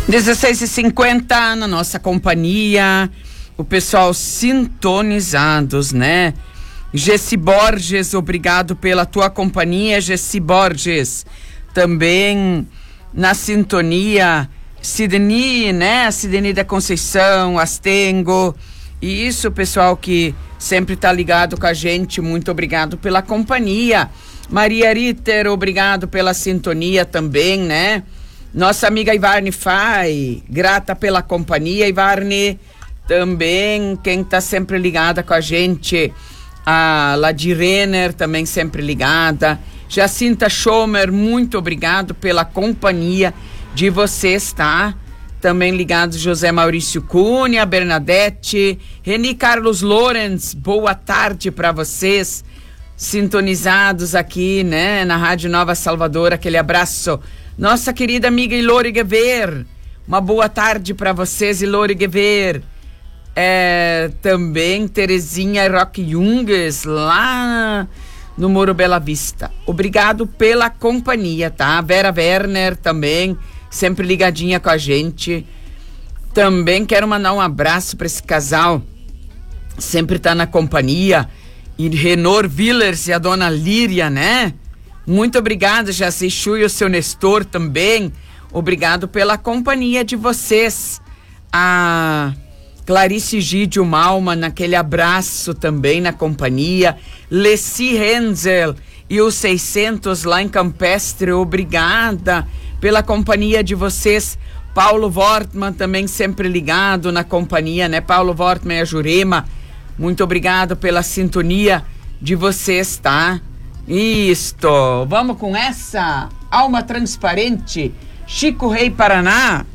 16h50 na nossa companhia, o pessoal sintonizados, né? Gessi Borges, obrigado pela tua companhia, Gessi Borges. Também na sintonia, Sidney, né? Sidney da Conceição, Astengo. E isso, pessoal que sempre tá ligado com a gente, muito obrigado pela companhia. Maria Ritter, obrigado pela sintonia também, né? Nossa amiga Ivarne Fai, grata pela companhia, Ivarne. Também quem tá sempre ligada com a gente, a Ladi Renner, também sempre ligada. Jacinta Schomer, muito obrigado pela companhia de vocês, tá? Também ligados José Maurício Cunha, Bernadette, Reni Carlos Lorenz, boa tarde para vocês, sintonizados aqui, né, na Rádio Nova Salvador, aquele abraço. Nossa querida amiga Ilori Guever, uma boa tarde para vocês, Ilori Guever. Também Terezinha Roque Junges, lá no Moro Bela Vista. Obrigado pela companhia, tá? Vera Werner também, sempre ligadinha com a gente. Também quero mandar um abraço para esse casal, sempre tá na companhia. E Renor Villers e a dona Líria, né? Muito obrigado, Jaci Chu e o seu Nestor também. Obrigado pela companhia de vocês. A Clarice Gídio Malma, naquele abraço também na companhia. Leci Renzel e os 600 lá em Campestre, obrigada pela companhia de vocês. Paulo Wortmann também sempre ligado na companhia, né? Paulo Wortmann e a Jurema, muito obrigado pela sintonia de vocês, tá? Isto, vamos com essa Alma Transparente, Chico Rei Paraná.